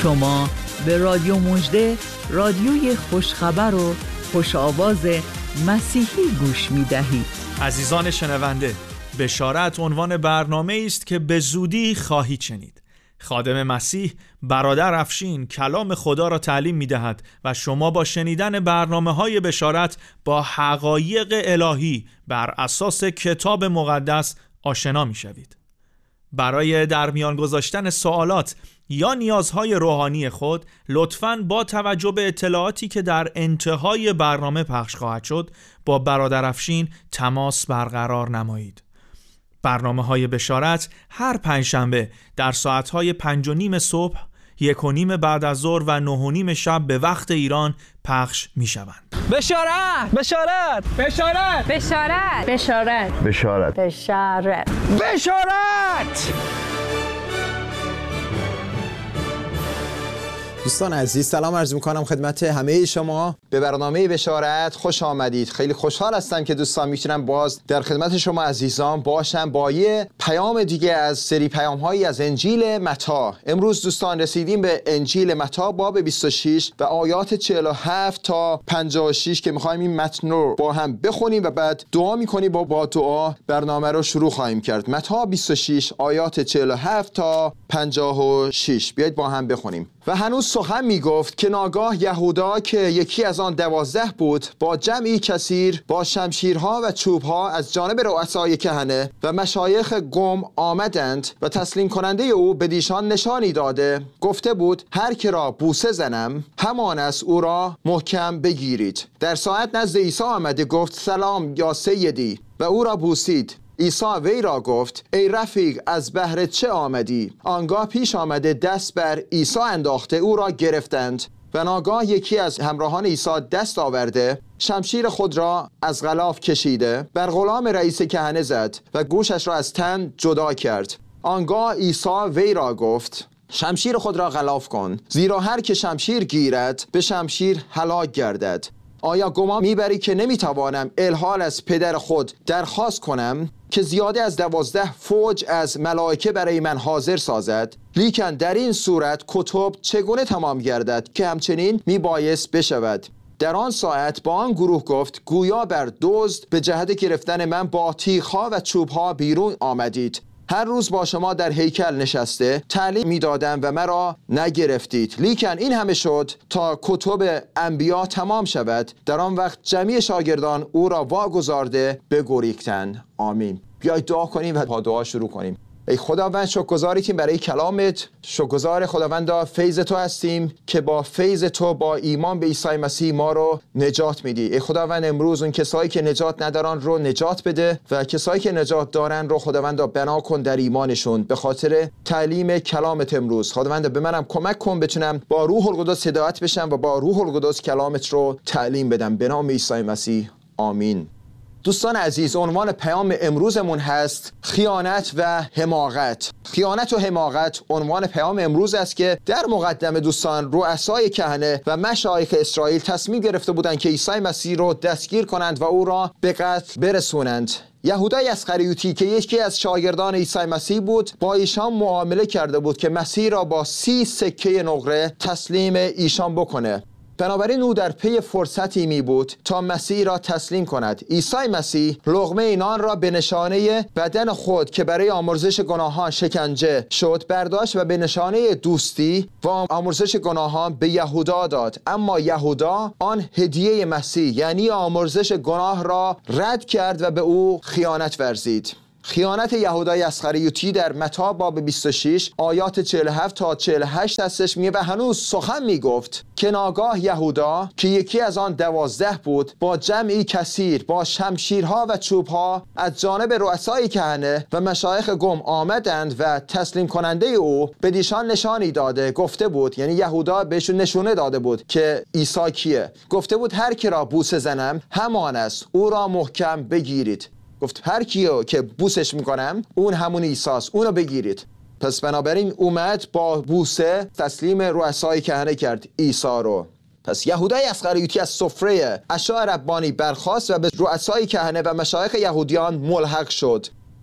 شما به رادیو مژده، رادیوی خوشخبر و خوش آواز مسیحی گوش می دهید. عزیزان شنونده، بشارت عنوان برنامه است که به زودی خواهید شنید. خادم مسیح برادر افشین کلام خدا را تعلیم می دهد و شما با شنیدن برنامه‌های بشارت با حقایق الهی بر اساس کتاب مقدس آشنا می شوید. برای در میان گذاشتن سوالات یا نیازهای روحانی خود لطفاً با توجه به اطلاعاتی که در انتهای برنامه پخش خواهد شد با برادر افشین تماس برقرار نمایید. برنامه‌های بشارت هر پنجشنبه در ساعت‌های 5:30 صبح، 1:30 بعد از ظهر و 9:30 شب به وقت ایران پخش می‌شوند. بشارت بشارت بشارت بشارت بشارت بشارت بشارت بشارت. دوستان عزیز سلام عرض میکنم خدمت همه شما. به برنامه بشارت خوش آمدید. خیلی خوشحال هستم که دوستان میتونم باز در خدمت شما عزیزان باشم با یه پیام دیگه از سری پیام هایی از انجیل متی. امروز دوستان رسیدیم به انجیل متی باب 26 و آیات 47 تا 56 که میخوایم این متن رو با هم بخونیم و بعد دعا میکنیم. با دعا برنامه رو شروع خواهیم کرد. متی 26 آیات 47 تا 56. بیایید با هم بخونیم. و هنوز سخن میگفت که ناگاه یهودا که یکی از آن 12 بود با جمعی کثیر با شمشیرها و چوبها از جانب رؤسای کهنه و مشایخ قوم آمدند و تسلیم کننده او به دیشان نشانی داده گفته بود هر که را بوسه زنم همان است او را محکم بگیرید. در ساعت نزد عیسی آمده گفت سلام یا سیدی و او را بوسید. عیسی وی را گفت ای رفیق از بهر چه آمدی؟ آنگاه پیش آمده دست بر عیسی انداخته او را گرفتند و ناگاه یکی از همراهان عیسی دست آورده شمشیر خود را از غلاف کشیده بر غلام رئیس کهنه زد و گوشش را از تن جدا کرد. آنگاه عیسی وی را گفت شمشیر خود را غلاف کن، زیرا هر که شمشیر گیرد به شمشیر هلاک گردد. آیا گمان میبری که نمیتوانم الحال از پدر خود درخواست کنم که زیاده از 12 فوج از ملائکه برای من حاضر سازد؟ لیکن در این صورت کتب چگونه تمام گردد که همچنین میبایست بشود؟ در آن ساعت با آن گروه گفت گویا بر دزد به جهت گرفتن من با تیغ‌ها و چوب‌ها بیرون آمدید. هر روز با شما در هیکل نشسته تعلیم میدادم و مرا نگرفتید. لیکن این همه شد تا کتب انبیا تمام شود. در آن وقت جمعی شاگردان او را واگذارده بگریختند. آمین. بیایید دعا کنیم و با دعا شروع کنیم. ای خداوند شکرگزاریم برای کلامت. شکرگزار خداوندا فیض تو هستیم که با فیض تو با ایمان به عیسی مسیح ما رو نجات میدی. ای خداوند امروز اون کسایی که نجات ندارن رو نجات بده و کسایی که نجات دارن رو خداوندا بنا کن در ایمانشون به خاطر تعلیم کلامت امروز. خداوندا به منم کمک کن بتونم با روح القدس هدایت بشم و با روح القدس کلامت رو تعلیم بدم به نام عیسی مسیح. آمین. دوستان عزیز عنوان پیام امروزمون هست خیانت و حماقت. خیانت و حماقت عنوان پیام امروز است که در مقدمه دوستان رؤسای کهنه و مشایخ اسرائیل تصمیم گرفته بودند که عیسی مسیح رو دستگیر کنند و او را به قتل برسونند. یهودای اسخریوطی که یکی از شاگردان عیسی مسیح بود با ایشان معامله کرده بود که مسیح را با 30 سکه نقره تسلیم ایشان بکنه. بنابراین او در پی فرصتی می بود تا مسیح را تسلیم کند. عیسی مسیح لقمه نان را به نشانه بدن خود که برای آمرزش گناهان شکنجه شد برداشت و به نشانه دوستی و آمرزش گناهان به یهودا داد. اما یهودا آن هدیه مسیح یعنی آمرزش گناه را رد کرد و به او خیانت ورزید. خیانت یهودای اسخریوطی در متی باب 26 آیات 47 تا 48 هستش. میگه و هنوز سخن میگفت که ناگاه یهودا که یکی از آن 12 بود با جمعی کثیر با شمشیرها و چوبها از جانب رؤسای کهنه و مشایخ قوم آمدند و تسلیم کننده او به دیشان نشانی داده گفته بود، یعنی یهودا بهشون نشونه داده بود که عیسی کیه. گفته بود هر کی را بوسه زنم همان است، او را محکم بگیرید. گفت هر کیو که بوسش میکنم اون همون عیسی است، اونو بگیرید. پس بنابراین اومد با بوسه تسلیم رؤسای کهنه کرد عیسی رو. پس یهودای اسخریوطی از سفره اشاع ربانی برخاست و به رؤسای کهنه و مشایخ یهودیان ملحق شد.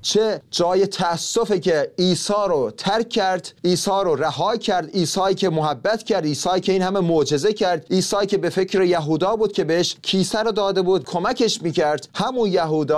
چه جای تأسفه که عیسی رو ترک کرد، عیسی رو رها کرد، عیسی که محبت کرد، عیسی که این همه معجزه کرد، عیسی که به فکر یهودا بود که بهش کیسه رو داده بود کمکش میکرد. همون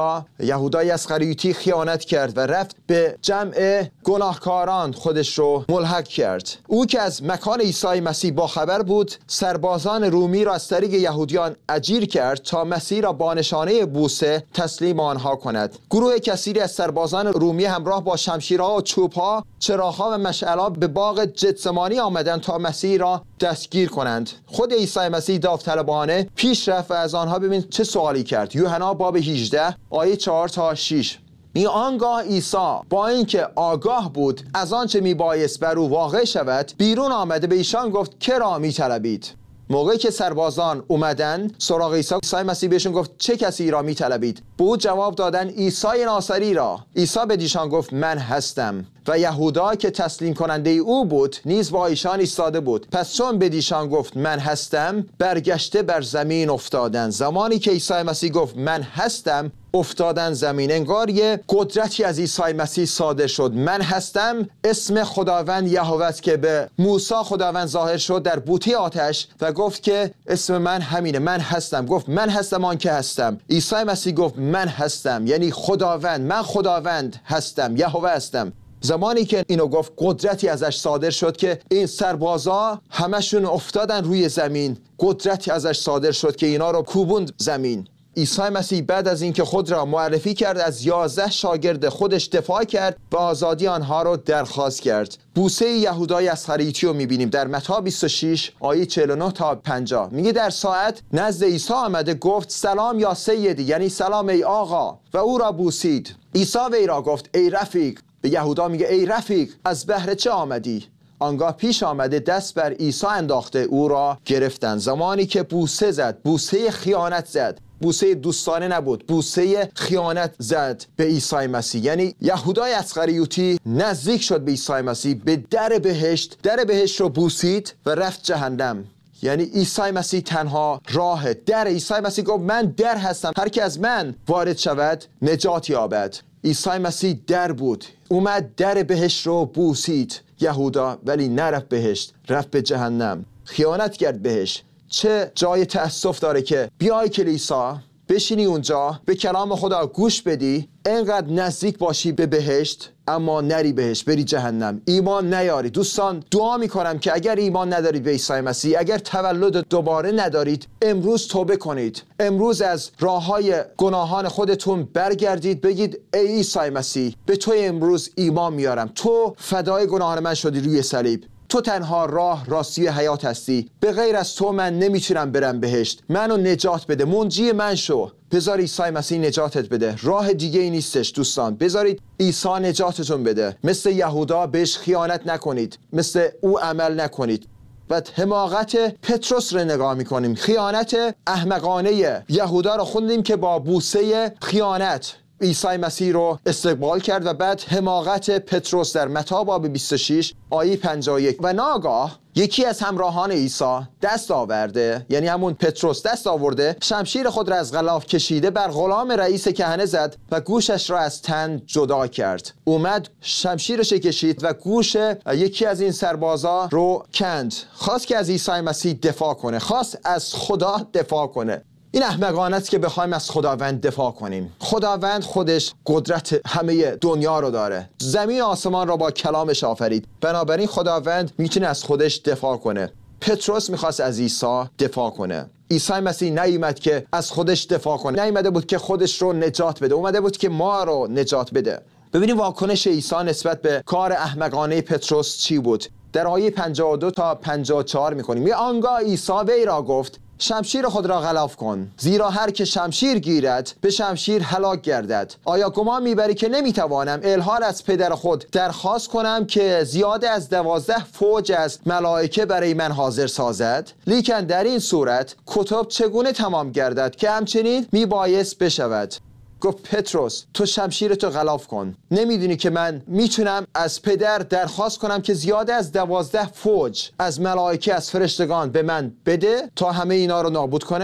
یهودای اسخریوطی خیانت کرد و رفت به جمع گناهکاران خودش رو ملحق کرد. او که از مکان عیسی مسیح با خبر بود، سربازان رومی را از طریق یهودیان اجیر کرد تا مسیح را با نشانه بوسه تسلیم آنها کند. گروه کثیری از سربازان رومی همراه با شمشیرها و چوبها، چراغ‌ها و مشعل‌ها به باغ گتسمانی آمدند تا مسیح را دستگیر کنند. خود عیسی مسیح داوطلبانه پیش رفت و از آنها ببین چه سوالی کرد. یوحنا باب 18 آیه 4 تا 6. آنگاه عیسی با اینکه آگاه بود از آنچه میبایست بر او واقع شود، بیرون آمده به ایشان گفت که را میطلبید؟ موقعی که سربازان اومدن سراغ عیسی مسیح بهشون گفت چه کسی را میطلبید؟ به او جواب دادن عیسی ناصری را. عیسی به ایشان گفت من هستم. و یهودا که تسلیم کننده او بود نیز با ایشان ایستاده بود. پس چون به ایشان گفت من هستم، برگشته بر زمین افتادند. زمانی که عیسی مسیح گفت من هستم، افتادن زمین. انگار یه قدرتی از عیسی مسیح صادر شد. من هستم اسم خداوند یهوه است که به موسی خداوند ظاهر شد در بوته آتش و گفت که اسم من همینه، من هستم. گفت من هستم آن که هستم. عیسی مسیح گفت من هستم، یعنی خداوند، من خداوند هستم، یهوه هستم. زمانی که اینو گفت قدرتی ازش صادر شد که این سربازا همشون افتادن روی زمین. قدرتی ازش صادر شد که اینا رو کوبوند زمین. عیسی مسیح بعد از اینکه خود را معرفی کرد از 11 شاگرد خودش دفاع کرد و آزادی آنها را درخواست کرد. بوسه یهودای اسخریوطی رو میبینیم در متی 26 آیه 49 تا 50. میگه در ساعت نزد عیسی آمده گفت سلام یا سیدی، یعنی سلام ای آقا، و او را بوسید. عیسی وی را گفت ای رفیق. به یهودا میگه ای رفیق، از بهر چه آمدی؟ آنگاه پیش آمده دست بر عیسی انداخته او را گرفتن. زمانی که بوسه زد، بوسه خیانت زد، بوسه دوستانه نبود، بوسه خیانت زد به عیسی مسیح. یعنی یهودای اسخریوطی نزدیک شد به عیسی مسیح، به در بهشت رو بوسید و رفت جهنم. یعنی عیسی مسیح تنها راه در. عیسی مسیح گفت من در هستم، هر که از من وارد شود نجات یابد. عیسی مسیح در بود، اومد در بهشت رو بوسید. یهودا ولی نرفت بهشت، رفت به جهنم، خیانت کرد بهش. چه جای تأسف داره که بیای کلیسا، بشینی اونجا، به کلام خدا گوش بدی، انقدر نزدیک باشی به بهشت اما نری بهشت، بری جهنم، ایمان نیاری. دوستان دعا میکنم که اگر ایمان ندارید به عیسی مسیح، اگر تولد دوباره ندارید، امروز توبه کنید. امروز از راههای گناهان خودتون برگردید، بگید ای عیسی مسیح، به تو امروز ایمان میارم، تو فدای گناهان من شدی روی صلیب، تو تنها راه، راستی و حیات هستی، به غیر از تو من نمیتونم برم بهشت، منو نجات بده، منجی من شو. بذار عیسی مسیح نجاتت بده، راه دیگه ای نیستش. دوستان بذارید عیسی نجاتتون بده. مثل یهودا بهش خیانت نکنید، مثل او عمل نکنید. و حماقت پتروس رو نگاه میکنیم، خیانت احمقانه یهودا رو خوندیم که با بوسه خیانت عیسی مسیح رو استقبال کرد. و بعد حماقت پتروس در متی باب 26 آیه 51. و ناگاه یکی از همراهان عیسی دست آورده، یعنی همون پتروس دست آورده، شمشیر خود را از غلاف کشیده بر غلام رئیس کهنه زد و گوشش را از تن جدا کرد. اومد شمشیرش کشید و گوش یکی از این سربازا رو کند. خواست که از عیسی مسیح دفاع کنه، خواست از خدا دفاع کنه. این احمقانه است که بخوایم از خداوند دفاع کنیم. خداوند خودش قدرت همه دنیا رو داره، زمین و آسمان را با کلامش آفرید، بنابراین خداوند میتونه از خودش دفاع کنه. پتروس میخواست از عیسی دفاع کنه. عیسی مسیح نیامد که از خودش دفاع کنه، نیامده بود که خودش رو نجات بده، اومده بود که ما رو نجات بده. ببینید واکنش عیسی نسبت به کار احمقانه پتروس چی بود. در آیه 52 تا 54 میکنیم. آنگاه عیسی وی را گفت شمشیر خود را غلاف کن، زیرا هر که شمشیر گیرد به شمشیر هلاک گردد. آیا گمان میبری که نمیتوانم الحال از پدر خود درخواست کنم که زیاده از 12 فوج از ملائکه برای من حاضر سازد؟ لیکن در این صورت کتب چگونه تمام گردد که همچنین میبایست بشود؟ گفت پتروس تو شمشیرتو غلاف کن. نمیدونی که من میتونم از پدر درخواست کنم که زیاده از 12 فوج از ملائکه، از فرشتگان به من بده تا همه اینا رو نابود کنه؟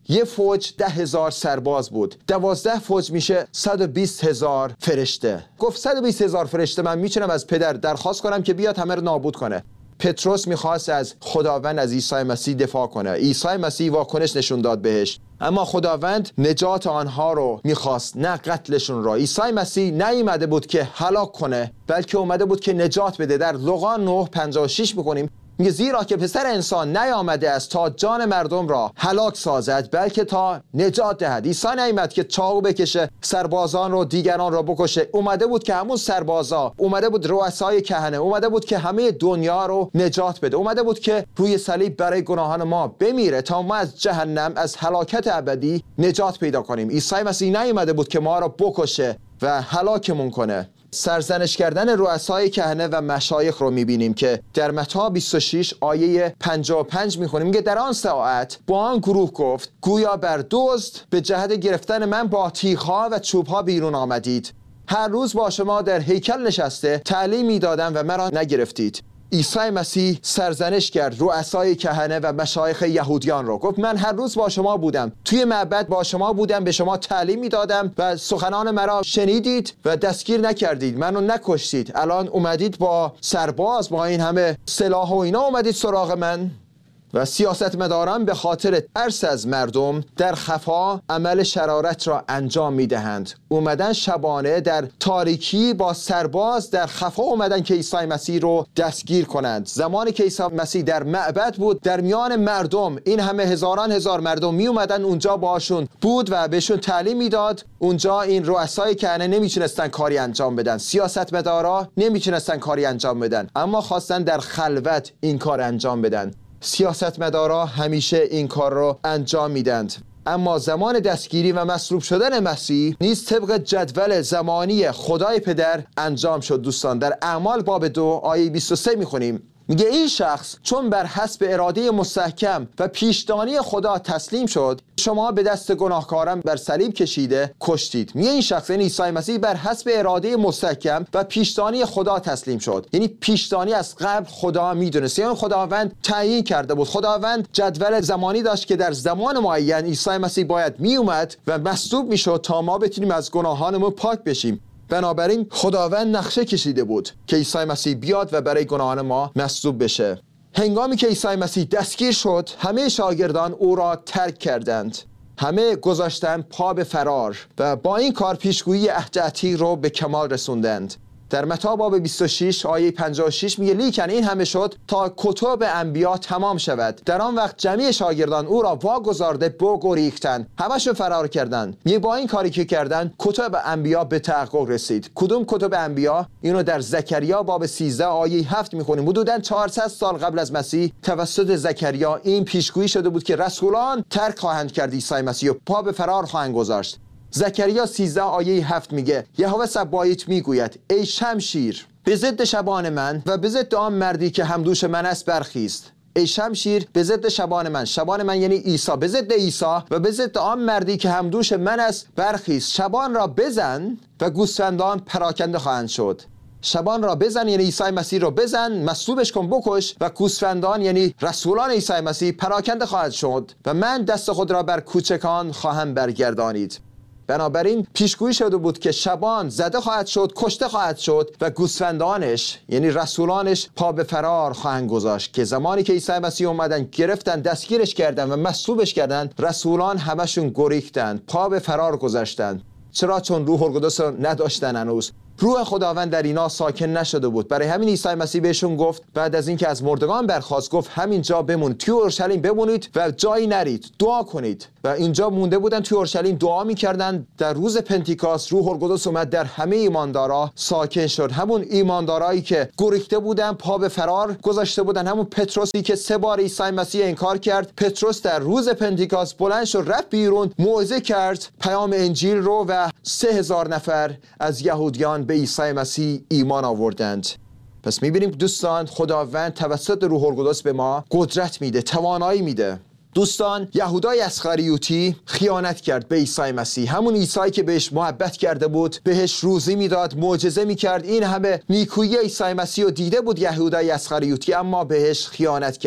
یه فوج 10,000 سرباز بود، 12 فوج میشه 120,000 فرشته. گفت 120,000 فرشته من میتونم از پدر درخواست کنم که بیاد همه رو نابود کنه. پتروس میخواست از خداوند، از عیسی مسیح دفاع کنه. عیسی مسیح واکنش نشون داد بهش، اما خداوند نجات آنها رو میخواست، نه قتلشون را. عیسی مسیح نیامده بود که هلاک کنه، بلکه اومده بود که نجات بده. در لوقا 9:56 میخونیم، میگه زیرا که پسر انسان نیامده است تا جان مردم را هلاک سازد، بلکه تا نجات دهد. عیسی نیامد که چاقو بکشه سربازان رو، دیگران رو بکشه. اومده بود که همون سربازا، اومده بود رؤسای کهنه، اومده بود که همه دنیا رو نجات بده. اومده بود که روی صلیب برای گناهان ما بمیره تا ما از جهنم، از هلاکت ابدی نجات پیدا کنیم. عیسی مسیح نیامده بود که ما رو بکشه و هلاکمون کنه. سرزنش کردن رؤسای کهنه و مشایخ رو میبینیم که در متی 26 آیه 55 میخونیم، میگه در آن ساعت با آن گروه گفت گویا بر دزد به جهت گرفتن من با تیغ‌ها و چوب‌ها بیرون آمدید. هر روز با شما در هیکل نشسته تعلیم میدادم و مرا نگرفتید. عیسی مسیح سرزنش کرد رؤسای کهنه و مشایخ یهودیان رو. گفت من هر روز با شما بودم، توی معبد با شما بودم، به شما تعلیم میدادم و سخنان مرا شنیدید و دستگیر نکردید، منو نکشتید. الان اومدید با سرباز، با این همه سلاح و اینا اومدید سراغ من. و سیاستمداران به خاطر ترس از مردم در خفا عمل شرارت را انجام میدهند. اومدن شبانه در تاریکی با سرباز در خفا اومدن که عیسی مسیح رو دستگیر کنند. زمانی که عیسی مسیح در معبد بود، در میان مردم، این همه هزار مردم می اومدن اونجا، باشون بود و بهشون تعلیم میداد. اونجا این رؤسای کهنه نمیتونستن کاری انجام بدن، سیاستمدارا نمیتونستن کاری انجام بدن، اما خواستن در خلوت این کار انجام بدن. سیاستمدارا همیشه این کار رو انجام میدند. اما زمان دستگیری و مصلوب شدن مسیح نیز طبق جدول زمانی خدای پدر انجام شد. دوستان در اعمال باب 2 آیه 23 میخونیم، میگه این شخص چون بر حسب اراده مستحکم و پیشدانی خدا تسلیم شد، شما به دست گناهکاران بر صلیب کشیده کشتید. میگه این شخص، یعنی عیسی مسیح، بر حسب اراده مستحکم و پیشدانی خدا تسلیم شد. یعنی پیشدانی از قبل خدا میدونست، یعنی خداوند تعیین کرده بود. خداوند جدول زمانی داشت که در زمان معین عیسی مسیح باید میومد و مصلوب میشد تا ما بتونیم از گناهانمون پاک بشیم. بنابراین خداوند نقشه کشیده بود که عیسی مسیح بیاد و برای گناهان ما مصلوب بشه. هنگامی که عیسی مسیح دستگیر شد، همه شاگردان او را ترک کردند. همه گذاشتن پا به فرار و با این کار پیشگویی عهد عتیق رو به کمال رسوندند. در متی باب 26 آیه 56 میگه لیکن این همه شد تا کتب انبیا تمام شود. در آن وقت جمعی شاگردان او را واگذارده بگریختند، همشون فرار کردند. میگه با این کاری که کردن کتب انبیا به تحقق رسید. کدوم کتب انبیا؟ اینو در زکریا باب 13 آیه 7 میخونیم. حدوداً 400 سال قبل از مسیح توسط زکریا این پیشگویی شده بود که رسولان ترک خواهند کرد عیسی مسیح و پا به فرار خواهند گذاشت. زکریا 13 آیه 7 میگه یهوه سبایت میگوید ای شمشیر به ضد شبان من و به ضد آن مردی که همدوش من است برخیست. ای شمشیر به ضد شبان من، شبان من یعنی عیسی، به ضد عیسی و به ضد آن مردی که همدوش من است برخیست. شبان را بزن و گوسفندان پراکنده خواهند شد. شبان را بزن یعنی عیسی مسیح را بزن، مصلوبش کن، بکش، و گوسفندان یعنی رسولان عیسی مسیح پراکنده خواهد شد و من دست خود را بر کوچکان خواهم برگردانید. بنابراین پیشگویی شده بود که شبان زده خواهد شد، کشته خواهد شد و گوسفندانش یعنی رسولانش پا به فرار خواهند گذاشت. که زمانی که عیسی مسیح اومدن گرفتن، دستگیرش کردن و مصلوبش کردن، رسولان همشون گریختن، پا به فرار گذاشتن. چرا؟ چون روح القدس رو نداشتن هنوز. روح خداوند در اینا ساکن نشده بود. برای همین عیسی مسیح بهشون گفت بعد از اینکه از مردگان برخاست، گفت همین جا بمونید، توی اورشلیم بمونید و جایی نرید، دعا کنید. و اینجا مونده بودن توی اورشلیم، دعا میکردن. در روز پنتیکاست روح القدس اومد، در همه ایماندارا ساکن شد. همون ایماندارایی که گریخته بودن، پا به فرار گذاشته بودن، همون پتروسی که 3 بار عیسی مسیح انکار کرد، پتروس در روز پنتیکاست بلند شد، رفت بیرون، موعظه کرد پیام انجیل رو و 3000 نفر از یهودیان به عیسی مسیح ایمان آوردند. پس میبینیم دوستان خداوند توسط روح القدس به ما قدرت میده، توانایی میده. دوستان یهودای اسخریوطی خیانت کرد به عیسی مسیح، همون عیسی که بهش محبت کرده بود، بهش روزی میداد، معجزه میکرد، این همه نیکویی عیسی مسیح رو دیده بود یهودای اسخریوطی، اما بهش خیانت کرد.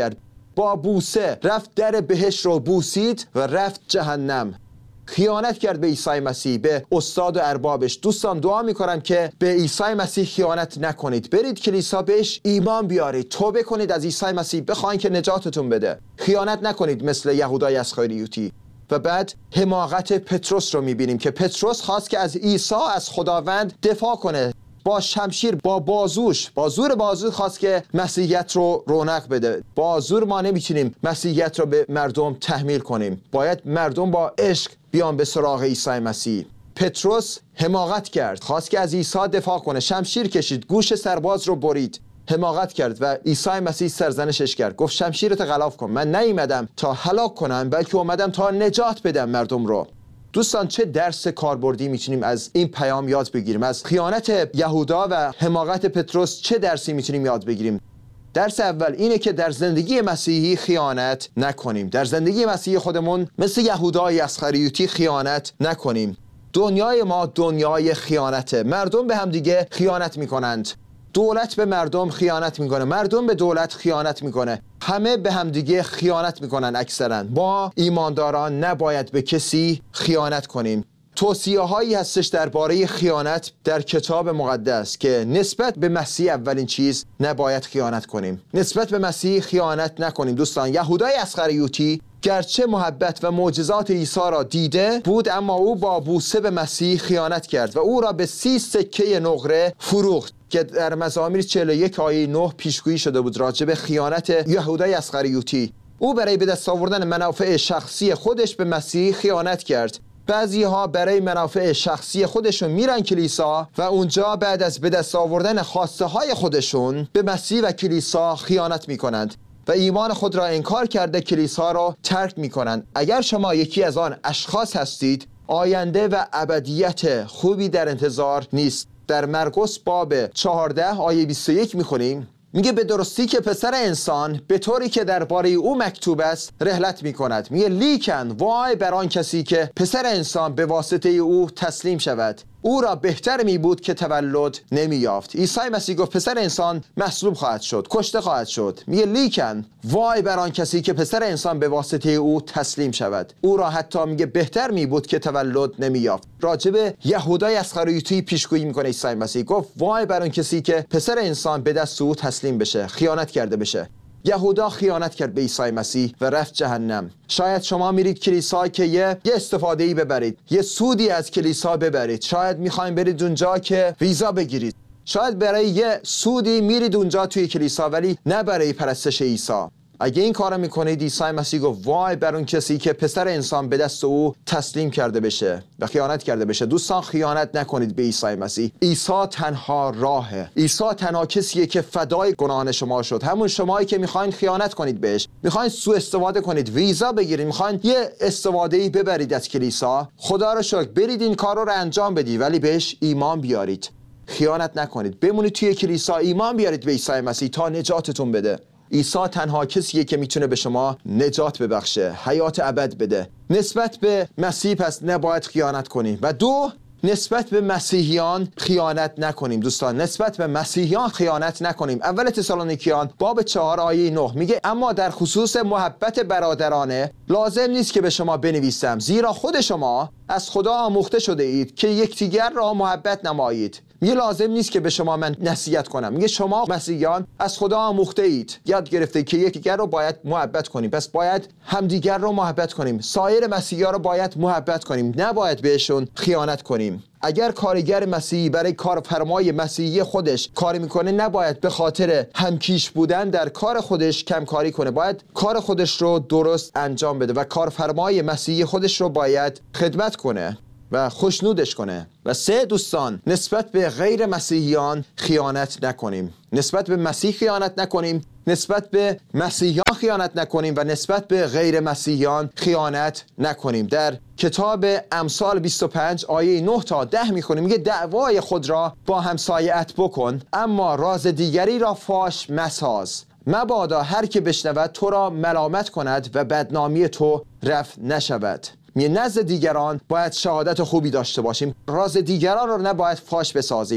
با بوسه رفت در بهشت رو بوسید و رفت جهنم. خیانت کرد به عیسی مسیح، به استاد و اربابش. دوستان دعا میکنم که به عیسی مسیح خیانت نکنید. برید کلیسا، بهش ایمان بیارید، توبه کنید از عیسی مسیح، بخواین که نجاتتون بده. خیانت نکنید مثل یهودای اسخریوطی. و بعد حماقت پتروس رو میبینیم که پتروس خواست که از عیسی، از خداوند دفاع کنه. با شمشیر، با بازوش، با زور بازو خواست که مسیحیت رو رونق بده. با زور ما نمیتونیم مسیحیت رو به مردم تحمیل کنیم. باید مردم با عشق بیان به سراغ عیسی مسیح. پتروس حماقت کرد، خواست که از عیسی دفاع کنه، شمشیر کشید، گوش سرباز رو برید، حماقت کرد و عیسی مسیح سرزنشش کرد. گفت شمشیرت غلاف کن، من نیومدم تا هلاک کنم بلکه اومدم تا نجات بدم مردم رو. دوستان چه درس کاربردی میتونیم از این پیام یاد بگیریم؟ از خیانت یهودا و حماقت پتروس چه درسی میتونیم یاد بگیریم؟ درس اول اینه که در زندگی مسیحی خیانت نکنیم. در زندگی مسیحی خودمون مثل یهودای اسخریوطی خیانت نکنیم. دنیای ما دنیای خیانته. مردم به هم دیگه خیانت میکنند. دولت به مردم خیانت میکنه، مردم به دولت خیانت میکنه، همه به هم دیگه خیانت میکنن اکثرا. ما ایمانداران نباید به کسی خیانت کنیم. توصیه هایی هستش درباره خیانت در کتاب مقدس که نسبت به مسیح اولین چیز نباید خیانت کنیم. نسبت به مسیح خیانت نکنیم. دوستان یهودای اسخریوطی گرچه محبت و معجزات عیسی را دیده بود، اما او با بوسه به مسیح خیانت کرد و او را به 30 سکه نقره فروخت که در مزامیر 41 آیه 9 پیشگویی شده بود راجع به خیانت یهودای اسخریوطی. او برای به دست آوردن منافع شخصی خودش به مسیح خیانت کرد. بعضی ها برای منافع شخصی خودشون میرن کلیسا و اونجا بعد از به دست آوردن خواسته های خودشون به مسیح و کلیسا خیانت میکنند و ایمان خود را انکار کرده کلیسا را ترک میکنند. اگر شما یکی از آن اشخاص هستید، آینده و ابدیت خوبی در انتظار نیست. در مرقس باب 14 آیه 21 میخونیم، میگه به درستی که پسر انسان به طوری که درباره او مکتوب است رحلت میکند. میگه لیکن وای بر آن کسی که پسر انسان به واسطه او تسلیم شود، او را بهتر می بود که تولد نمی یافت. عیسی مسیح گفت پسر انسان مصلوب خواهد شد، کشته خواهد شد. میگه لیکن وای بر آن کسی که پسر انسان به واسطه او تسلیم شود، او را حتی میگه بهتر می بود که تولد نمی یافت. راجب یهودای اسخریوطی پیشگویی میکنه عیسی مسیح، گفت وای بر آن کسی که پسر انسان به دست او تسلیم بشه، خیانت کرده بشه. یهودا خیانت کرد به عیسی مسیح و رفت جهنم. شاید شما میرید کلیسا که یه استفاده‌ای ببرید، یه سودی از کلیسا ببرید. شاید میخواین برید اونجا که ویزا بگیرید. شاید برای یه سودی میرید اونجا توی کلیسا ولی نه برای پرستش عیسی. اگه این کارو میکنید، عیسی مسیح گفت وای بر اون کسی که پسر انسان به دست او تسلیم کرده بشه و خیانت کرده بشه. دوستان خیانت نکنید به عیسی مسیح. عیسی تنها راهه. عیسی تنها کسیه که فدای گناهان شما شد. همون شمایی که میخواین خیانت کنید بهش، میخواین سوء استفاده کنید، ویزا بگیرید، میخواین یه استفاده‌ای ببرید از کلیسا، خدا رو شکر برید این کارو رو انجام بدید ولی بهش ایمان بیارید. خیانت نکنید. بمونید توی کلیسا، ایمان بیارید به عیسی مسیح تا نجاتتون بده. عیسی تنها کسیه که میتونه به شما نجات ببخشه، حیات ابد بده. نسبت به مسیح پس نباید خیانت کنیم. و دو، نسبت به مسیحیان خیانت نکنیم. دوستان نسبت به مسیحیان خیانت نکنیم. اول تسالونیکیان باب 4 آیه 9 میگه اما در خصوص محبت برادرانه لازم نیست که به شما بنویسم، زیرا خود شما از خدا آموخته شده اید که یکدیگر را محبت نمایید. میگه لازم نیست که به شما من نصیحت کنم. میگه شما مسیحیان از خدا آموخته اید، یاد گرفته که یکدیگر رو باید محبت کنیم. پس باید همدیگر رو محبت کنیم. سایر مسیحیان رو باید محبت کنیم، نباید بهشون خیانت کنیم. اگر کارگر مسیحی برای کارفرمای مسیحی خودش کاری میکنه، نباید به خاطر همکیش بودن در کار خودش کم کاری کنه. باید کار خودش رو درست انجام بده و کارفرمای مسیحی خودش رو باید خدمت کنه و خوشنودش کنه. و سه، دوستان نسبت به غیر مسیحیان خیانت نکنیم. نسبت به مسیح خیانت نکنیم، نسبت به مسیحیان خیانت نکنیم و نسبت به غیر مسیحیان خیانت نکنیم. در کتاب امثال 25 آیه 9 تا 10 میخونیم، میگه دعوای خود را با همسایه‌ات بکن، اما راز دیگری را فاش مساز. مبادا هر که بشنود تو را ملامت کند و بدنامی تو رفع نشود. نزد دیگران باید شهادت خوبی داشته باشیم. راز دیگران رو نباید فاش بسازیم.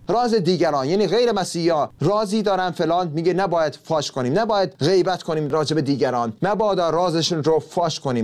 راز دیگران، یعنی غیر مسیحیان رازی دارن فلان، میگه نباید فاش کنیم، نباید غیبت کنیم راجع به دیگران، مبادا رازشون رو فاش کنیم.